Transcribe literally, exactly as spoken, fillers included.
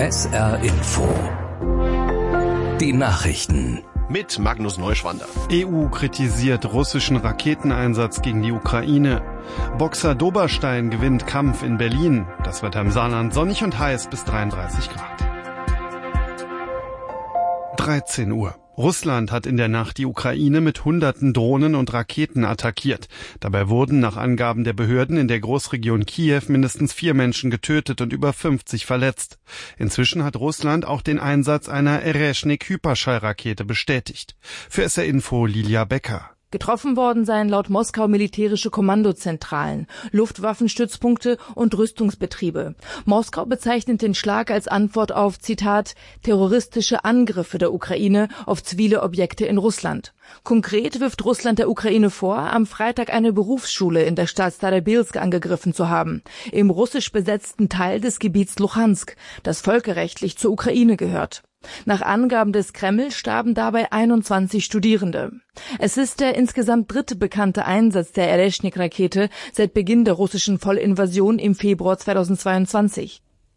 S R Info. Die Nachrichten. Mit Magnus Neuschwander. E U kritisiert russischen Raketeneinsatz gegen die Ukraine. Boxer Doberstein gewinnt Kampf in Berlin. Das Wetter im Saarland sonnig und heiß bis dreiunddreißig Grad. dreizehn Uhr. Russland hat in der Nacht die Ukraine mit hunderten Drohnen und Raketen attackiert. Dabei wurden nach Angaben der Behörden in der Großregion Kiew mindestens vier Menschen getötet und über fünfzig verletzt. Inzwischen hat Russland auch den Einsatz einer Ereshnik-Hyperschallrakete bestätigt. Für S R Info Lilia Becker. Getroffen worden seien laut Moskau militärische Kommandozentralen, Luftwaffenstützpunkte und Rüstungsbetriebe. Moskau bezeichnet den Schlag als Antwort auf, Zitat, terroristische Angriffe der Ukraine auf zivile Objekte in Russland. Konkret wirft Russland der Ukraine vor, am Freitag eine Berufsschule in der Stadt Starobilsk angegriffen zu haben, im russisch besetzten Teil des Gebiets Luhansk, das völkerrechtlich zur Ukraine gehört. Nach Angaben des Kreml starben dabei einundzwanzig Studierende. Es ist der insgesamt dritte bekannte Einsatz der Ereshnik-Rakete seit Beginn der russischen Vollinvasion im Februar zweitausendzweiundzwanzig.